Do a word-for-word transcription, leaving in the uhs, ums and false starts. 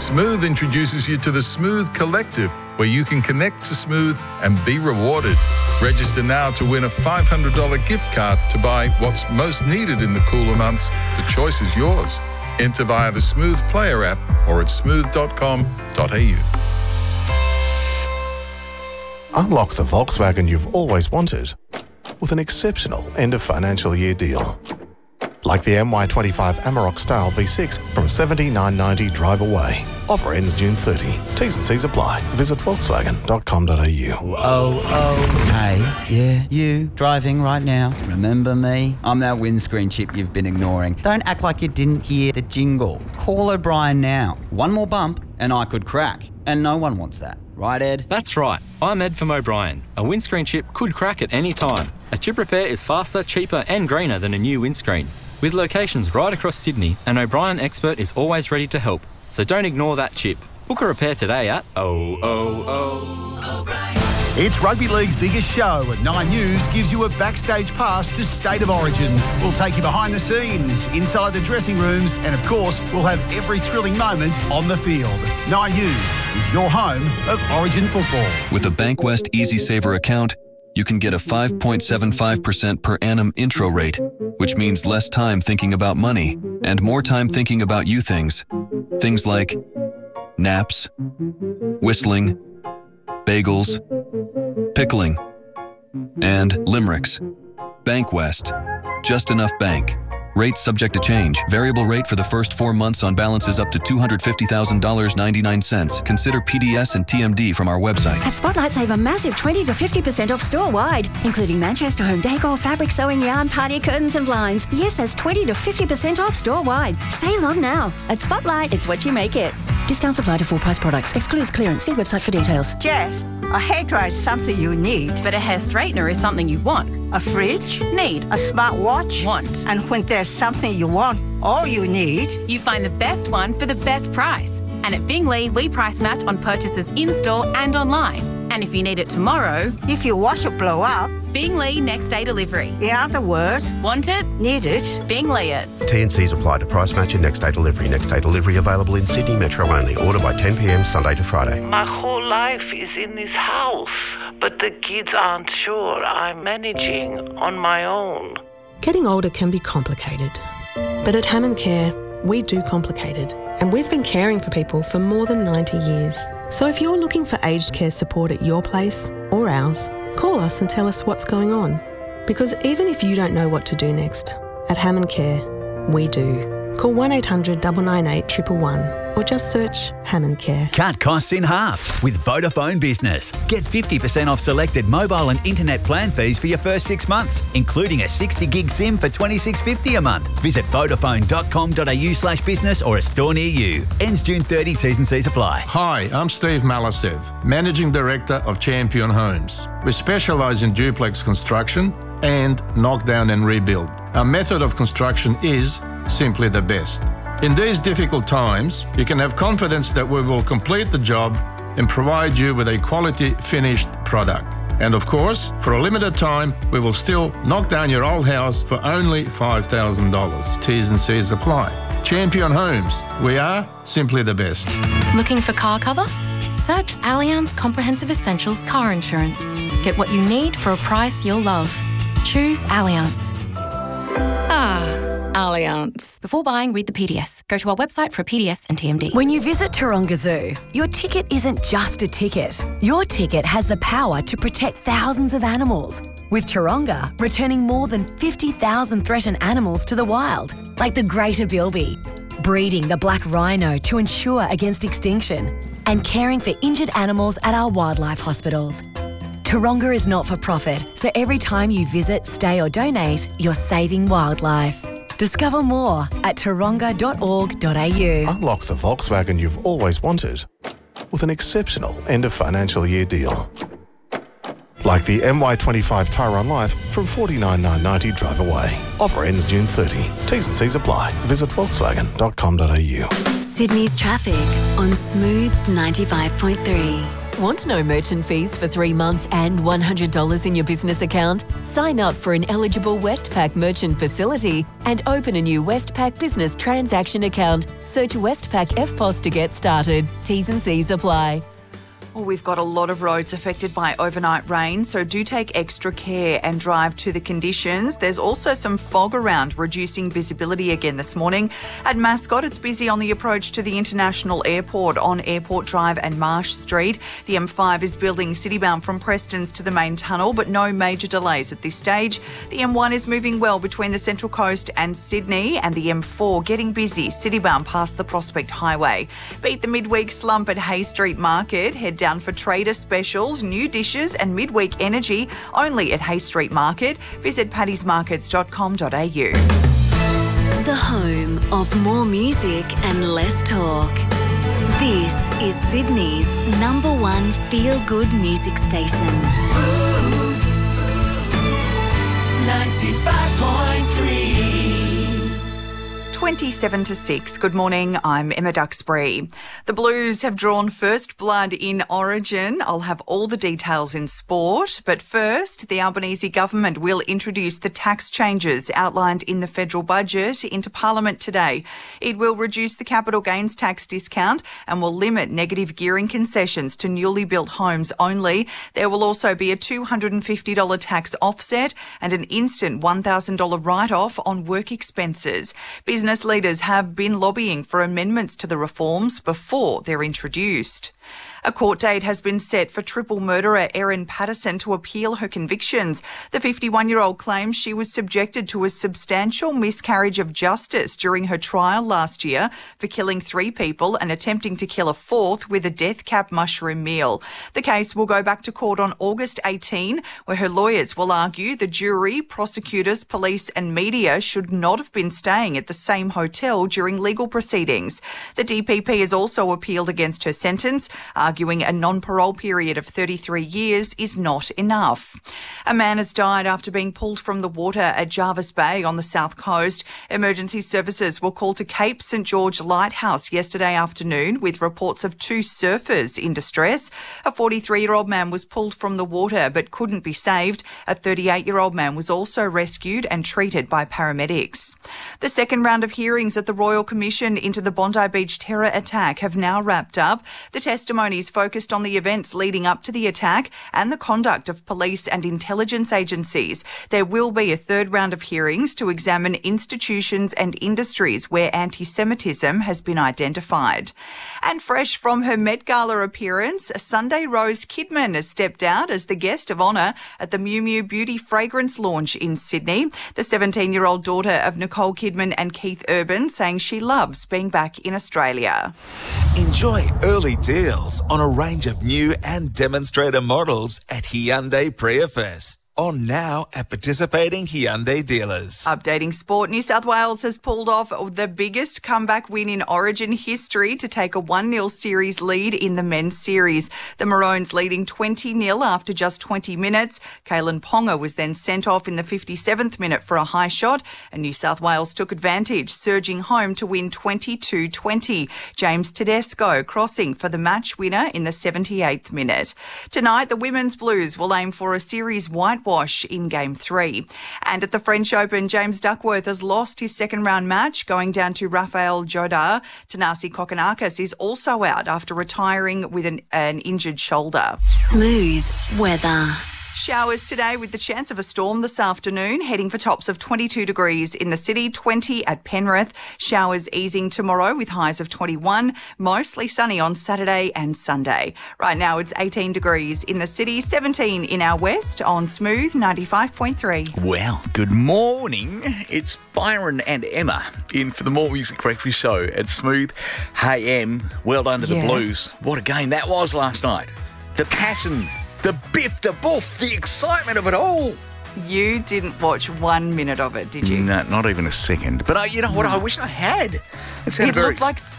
Smooth introduces you to the Smooth Collective, where you can connect to Smooth and be rewarded. Register now to win a five hundred dollars gift card to buy what's most needed in the cooler months. The choice is yours. Enter via the Smooth Player app or at smooth dot com dot a u. Unlock the Volkswagen you've always wanted with an exceptional end of financial year deal. Like the M Y twenty-five Amarok Style V six from seventy-nine ninety drive away. Offer ends June thirtieth. T's and C's apply. Visit volkswagen dot com dot a u. Oh, oh, hey, yeah, you, driving right now. Remember me? I'm that windscreen chip you've been ignoring. Don't act like you didn't hear the jingle. Call O'Brien now. One more bump and I could crack. And no one wants that. Right, Ed? That's right. I'm Ed from O'Brien. A windscreen chip could crack at any time. A chip repair is faster, cheaper and greener than a new windscreen. With locations right across Sydney, an O'Brien expert is always ready to help. So don't ignore that chip. Book a repair today at oh oh oh O'Brien. It's Rugby League's biggest show, and Nine News gives you a backstage pass to State of Origin. We'll take you behind the scenes, inside the dressing rooms, and of course, we'll have every thrilling moment on the field. Nine News is your home of Origin football. With a Bankwest EasySaver account, you can get a five point seven five percent per annum intro rate, which means less time thinking about money and more time thinking about you things. Things like naps, whistling, bagels, pickling, and limericks. Bankwest. Just enough bank. Rates subject to change. Variable rate for the first four months on balances up to two hundred fifty thousand dollars and ninety-nine cents. Consider P D S and T M D from our website. At Spotlight, save a massive twenty to fifty percent off store-wide, including Manchester home decor, fabric, sewing, yarn, party curtains and blinds. Yes, that's twenty to fifty percent off store-wide. Save on now. At Spotlight, it's what you make it. Discounts apply to full-price products. Excludes clearance. See website for details. Jess, a hairdryer is something you need. But a hair straightener is something you want. A fridge? Need. A smartwatch? Want. And when there's something you want, all you need... You find the best one for the best price. And at Bingley, we price match on purchases in-store and online. And if you need it tomorrow... If your washer blow up... Bingley next day delivery. In other words... Want it? Need it? Bingley it. T and C's apply to price match and next day delivery. Next day delivery available in Sydney Metro only. Order by ten p.m. Sunday to Friday. My whole life is in this house, but the kids aren't sure I'm managing on my own. Getting older can be complicated. But at Hammond Care, we do complicated. And we've been caring for people for more than ninety years. So if you're looking for aged care support at your place or ours, call us and tell us what's going on. Because even if you don't know what to do next, at Hammond Care, we do. Call one eight hundred nine nine eight one one one or just search Hammond Care. Cut costs in half with Vodafone Business. Get fifty percent off selected mobile and internet plan fees for your first six months, including a sixty gig SIM for twenty-six fifty a month. Visit vodafone dot com dot a u slash business or a store near you. Ends June thirtieth, T's and C's apply. Hi, I'm Steve Malasev, Managing Director of Champion Homes. We specialise in duplex construction and knockdown and rebuild. Our method of construction is simply the best. In these difficult times, you can have confidence that we will complete the job and provide you with a quality finished product. And of course, for a limited time, we will still knock down your old house for only five thousand dollars. T's and C's apply. Champion Homes, we are simply the best. Looking for car cover? Search Allianz Comprehensive Essentials Car Insurance. Get what you need for a price you'll love. Choose Allianz. Ah, Allianz. Before buying, read the P D S. Go to our website for a P D S and T M D. When you visit Taronga Zoo, your ticket isn't just a ticket. Your ticket has the power to protect thousands of animals. With Taronga, returning more than fifty thousand threatened animals to the wild, like the greater bilby, breeding the black rhino to ensure against extinction, and caring for injured animals at our wildlife hospitals. Taronga is not for profit, so every time you visit, stay or donate, you're saving wildlife. Discover more at taronga dot org dot a u. Unlock the Volkswagen you've always wanted with an exceptional end of financial year deal. Like the M Y twenty-five Tyron Life from forty-nine thousand nine hundred ninety drive away. Offer ends June thirtieth. T's and C's apply. Visit volkswagen dot com dot a u. Sydney's traffic on Smooth ninety-five point three. Want no merchant fees for three months and one hundred dollars in your business account? Sign up for an eligible Westpac merchant facility and open a new Westpac business transaction account. Search Westpac F P O S to get started. T's and C's apply. Well, we've got a lot of roads affected by overnight rain, so do take extra care and drive to the conditions. There's also some fog around, reducing visibility again this morning. At Mascot, it's busy on the approach to the International Airport on Airport Drive and Marsh Street. The M five is building citybound from Prestons to the main tunnel, but no major delays at this stage. The M one is moving well between the Central Coast and Sydney, and the M four getting busy, citybound past the Prospect Highway. Beat the midweek slump at Hay Street Market. Head down for trader specials, new dishes and midweek energy only at Hay Street Market. Visit paddy's markets dot com dot a u. The home of more music and less talk. This is Sydney's number one feel-good music station. ninety-five point three. twenty-seven to six. Good morning, I'm Emma Duxbury. The Blues have drawn first blood in Origin. I'll have all the details in sport. But first, the Albanese government will introduce the tax changes outlined in the federal budget into Parliament today. It will reduce the capital gains tax discount and will limit negative gearing concessions to newly built homes only. There will also be a two hundred fifty dollars tax offset and an instant one thousand dollars write-off on work expenses. Business leaders have been lobbying for amendments to the reforms before they're introduced. A court date has been set for triple murderer Erin Patterson to appeal her convictions. The fifty-one-year-old claims she was subjected to a substantial miscarriage of justice during her trial last year for killing three people and attempting to kill a fourth with a death cap mushroom meal. The case will go back to court on August eighteenth, where her lawyers will argue the jury, prosecutors, police and media should not have been staying at the same hotel during legal proceedings. The D P P has also appealed against her sentence, arguing a non-parole period of thirty-three years is not enough. A man has died after being pulled from the water at Jarvis Bay on the south coast. Emergency services were called to Cape St George Lighthouse yesterday afternoon with reports of two surfers in distress. A forty-three-year-old man was pulled from the water but couldn't be saved. A thirty-eight-year-old man was also rescued and treated by paramedics. The second round of hearings at the Royal Commission into the Bondi Beach terror attack have now wrapped up. The testimonies focused on the events leading up to the attack and the conduct of police and intelligence agencies. There will be a third round of hearings to examine institutions and industries where anti-Semitism has been identified. And fresh from her Met Gala appearance, Sunday Rose Kidman has stepped out as the guest of honour at the Miu Miu Beauty fragrance launch in Sydney. The seventeen-year-old daughter of Nicole Kidman and Keith Urban saying she loves being back in Australia. Enjoy early deals on a range of new and demonstrator models at Hyundai Prius. On now at participating Hyundai dealers. Updating sport, New South Wales has pulled off the biggest comeback win in Origin history to take a one nil series lead in the men's series. The Maroons leading twenty nil after just twenty minutes. Kalen Ponga was then sent off in the fifty-seventh minute for a high shot, and New South Wales took advantage, surging home to win twenty-two twenty. James Tedesco crossing for the match winner in the seventy-eighth minute. Tonight, the Women's Blues will aim for a series white wash in Game three. And at the French Open, James Duckworth has lost his second round match, going down to Rafael Jodar. Tanasi Kokonakis is also out after retiring with an, an injured shoulder. Smooth weather. Showers today with the chance of a storm this afternoon, heading for tops of twenty-two degrees in the city, twenty at Penrith. Showers easing tomorrow with highs of twenty-one, mostly sunny on Saturday and Sunday. Right now it's eighteen degrees in the city, seventeen in our west on Smooth ninety-five point three. Well, good morning. It's Byron and Emma in for the More Music Breakfast Show at Smooth. Hey, Em, well done to the Yeah. Blues. What a game that was last night. The passion, the biff, the boof, the excitement of it all. You didn't watch one minute of it, did you? No, not even a second. But uh, you know what? I wish I had. It, It sounded very looked like